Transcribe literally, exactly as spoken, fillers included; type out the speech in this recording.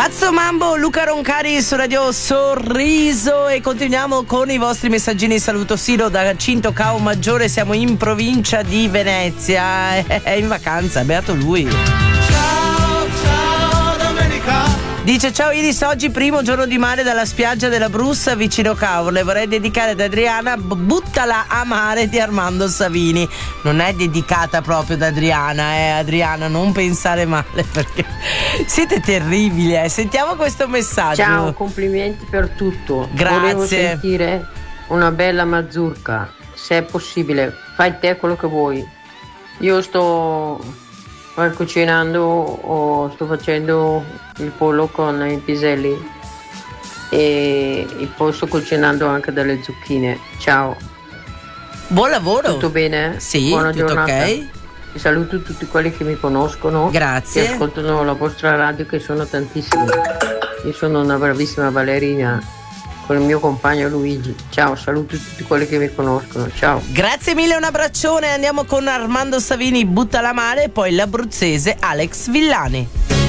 Pazzo Mambo, Luca Roncari su Radio Sorriso e continuiamo con i vostri messaggini. Saluto Siro da Cinto Cao Maggiore, siamo in provincia di Venezia, è in vacanza, beato lui. Ciao, ciao Domenica. Dice: ciao Iris, oggi primo giorno di mare dalla spiaggia della Brussa vicino Cavour, vorrei dedicare ad Adriana Buttala a mare di Armando Savini. Non è dedicata proprio ad Adriana, eh Adriana, non pensare male perché siete terribili, eh. Sentiamo questo messaggio. Ciao, complimenti per tutto. Grazie. Volevo sentire una bella mazurka, se è possibile, fai te quello che vuoi. Io sto cucinando o sto facendo il pollo con i piselli e, e poi sto cucinando anche delle zucchine. Ciao. Buon lavoro. Tutto bene? Sì, buona tutto giornata. ok. Vi saluto tutti quelli che mi conoscono. Grazie. Che ascoltano la vostra radio, che sono tantissimi. Io sono una bravissima ballerina con il mio compagno Luigi. Ciao, saluto tutti quelli che mi conoscono. Ciao. Grazie mille, un abbraccione. Andiamo con Armando Savini, Buttala a mare, e poi l'abruzzese Alex Villani.